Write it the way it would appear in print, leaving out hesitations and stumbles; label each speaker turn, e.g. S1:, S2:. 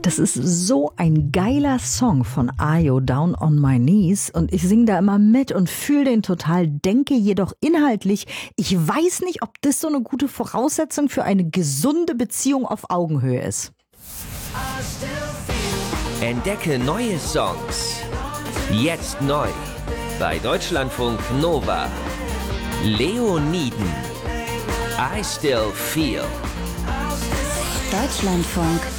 S1: Das ist so ein geiler Song von Ayo, Down on My Knees. Und ich singe da immer mit und fühle den total, denke jedoch inhaltlich, ich weiß nicht, ob das so eine gute Voraussetzung für eine gesunde Beziehung auf Augenhöhe ist.
S2: Entdecke neue Songs. Jetzt neu. Bei Deutschlandfunk Nova. Leoniden. I Still Feel.
S3: Deutschlandfunk